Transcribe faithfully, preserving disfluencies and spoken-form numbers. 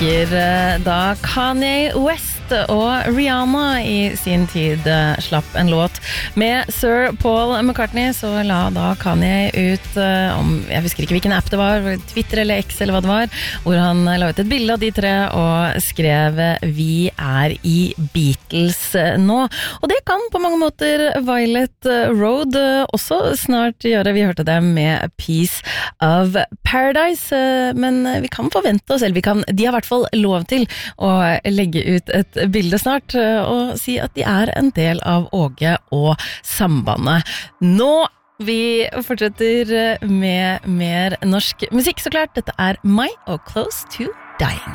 Da Kanye West og Rihanna i sin tid slapp en låt med Sir Paul McCartney, så la da Kanye ut om, jeg husker ikke hvilken app det var, Twitter eller X eller hva det var, hvor han la ut et bilde av de tre og skrev «Vi er i Beatles nå». Og det kan på mange måter Violet Road også snart gjøre. Vi hørte det med Piece of Paradise, men vi kan forvente oss, eller vi kan, de har i hvert fall lov til å legge ut et bilde snart og si at de er en del av Åge og Sambandet. Nå vi fortsetter med mer norsk musikk, så klart. Dette er My og Close to Dying.